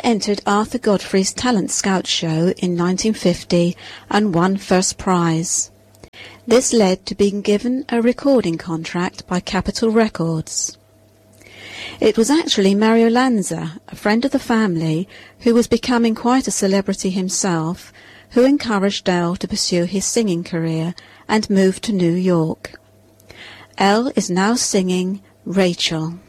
entered Arthur Godfrey's Talent Scout show in 1950 and won first prize. This led to being given a recording contract by Capitol Records. It was actually Mario Lanza, a friend of the family, who was becoming quite a celebrity himself, who encouraged Del to pursue his singing career and move to New York. Elle is now singing Rachel.